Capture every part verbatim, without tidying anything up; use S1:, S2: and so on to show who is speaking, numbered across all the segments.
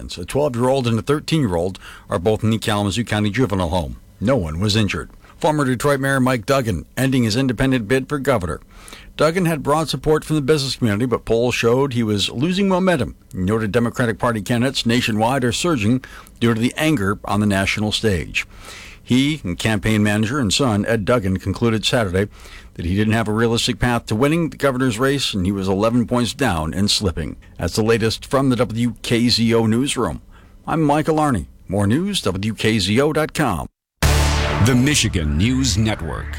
S1: residents. A twelve-year-old and a thirteen-year-old are both in the Kalamazoo County Juvenile Home. No one was injured. Former Detroit Mayor Mike Duggan ending his independent bid for governor. Duggan had broad support from the business community, but polls showed he was losing momentum. Noted Democratic Party candidates nationwide are surging due to the anger on the national stage. He and campaign manager and son, Ed Duggan, concluded Saturday that he didn't have a realistic path to winning the governor's race, and he was eleven points down and slipping. That's the latest from the W K Z O newsroom. I'm Michael Arney. More news, W K Z O dot com.
S2: The Michigan News Network.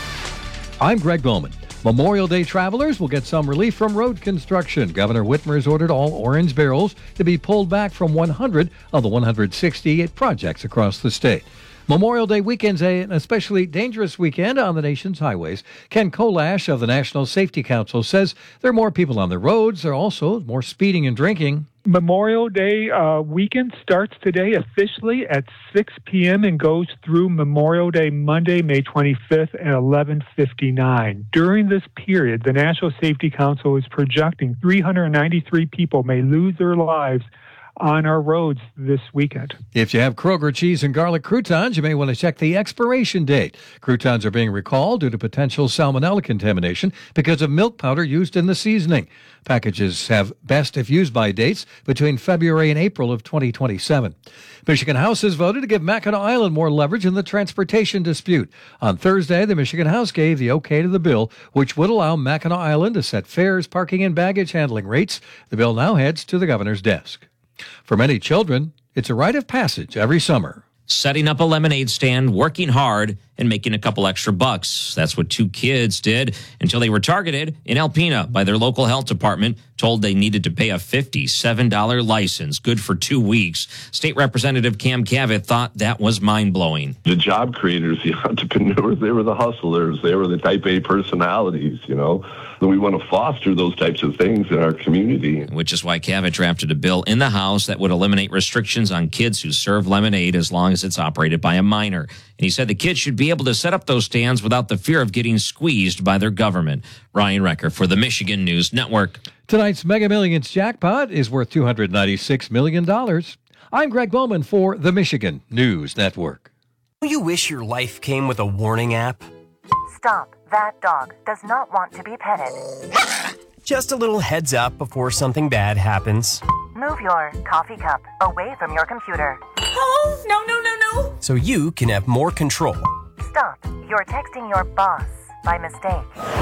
S3: I'm Greg Bowman. Memorial Day travelers will get some relief from road construction. Governor Whitmer has ordered all orange barrels to be pulled back from one hundred of the one hundred sixty-eight projects across the state. Memorial Day weekend's an especially dangerous weekend on the nation's highways. Ken Kolash of the National Safety Council says there are more people on the roads. There are also more speeding and drinking.
S4: Memorial Day uh, weekend starts today officially at six p.m. and goes through Memorial Day Monday, May twenty-fifth at eleven fifty-nine. During this period, the National Safety Council is projecting three hundred ninety-three people may lose their lives on our roads this weekend.
S3: If you have Kroger cheese and garlic croutons, you may want to check the expiration date. Croutons are being recalled due to potential salmonella contamination because of milk powder used in the seasoning. Packages have best if used by dates between February and April of twenty twenty-seven. Michigan House has voted to give Mackinac Island more leverage in the transportation dispute. On Thursday, the Michigan House gave the okay to the bill, which would allow Mackinac Island to set fares, parking, and baggage handling rates. The bill now heads to the governor's desk. For many children, it's a rite of passage every summer.
S5: Setting up a lemonade stand, working hard, and making a couple extra bucks. That's what two kids did until they were targeted in Alpena by their local health department, told they needed to pay a fifty-seven dollars license, good for two weeks. State Representative Cam Cavett thought that was mind-blowing.
S6: The job creators, the entrepreneurs, they were the hustlers. They were the type A personalities, you know. We want to foster those types of things in our community.
S5: Which is why Cavett drafted a bill in the House that would eliminate restrictions on kids who serve lemonade as long as it's operated by a minor. And he said the kids should be able to set up those stands without the fear of getting squeezed by their government. Ryan Recker for the Michigan News Network.
S3: Tonight's Mega Millions jackpot is worth two hundred ninety-six million dollars. I'm Greg Bowman for the Michigan News Network.
S7: Do you wish your life came with a warning app?
S8: Stop. That dog does not want to be petted.
S7: Just a little heads up before something bad happens.
S8: Move your coffee cup away from your computer.
S9: Oh, no, no, no, no.
S7: So you can have more control.
S8: Stop. You're texting your boss by mistake.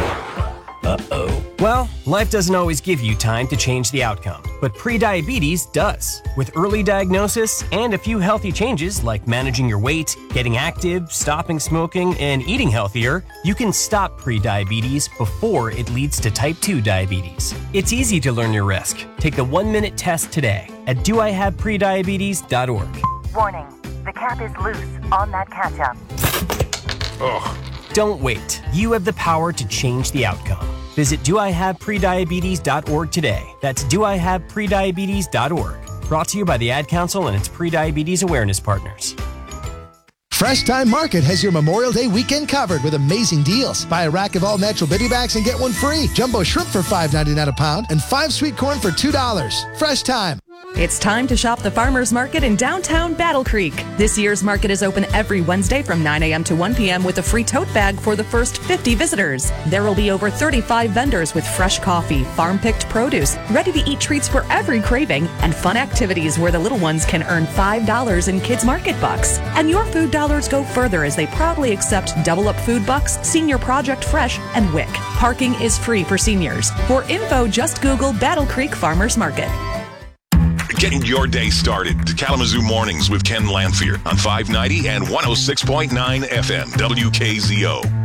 S7: Uh-oh. Well, life doesn't always give you time to change the outcome, but prediabetes does. With early diagnosis and a few healthy changes like managing your weight, getting active, stopping smoking, and eating healthier, you can stop prediabetes before it leads to type two diabetes. It's easy to learn your risk. Take the one-minute test today at do I have prediabetes dot org.
S8: Warning, the cap is loose on that ketchup.
S7: Ugh. Don't wait. You have the power to change the outcome. Visit do I have prediabetes dot org today. That's do I have prediabetes dot org. Brought to you by the Ad Council and its prediabetes awareness partners.
S10: Fresh Time Market has your Memorial Day weekend covered with amazing deals. Buy a rack of all-natural bitty bags and get one free. Jumbo shrimp for five ninety-nine a pound and five sweet corn for two dollars. Fresh Time.
S11: It's time to shop the Farmers Market in downtown Battle Creek. This year's market is open every Wednesday from nine a.m. to one p.m. with a free tote bag for the first fifty visitors. There will be over thirty-five vendors with fresh coffee, farm-picked produce, ready-to-eat treats for every craving, and fun activities where the little ones can earn five dollars in Kids Market Bucks. And your food dollars go further as they proudly accept Double Up Food Bucks, Senior Project Fresh, and W I C. Parking is free for seniors. For info, just Google Battle Creek Farmers Market.
S12: Getting your day started to Kalamazoo Mornings with Ken Lanphier on five ninety and one oh six point nine F M W K Z O.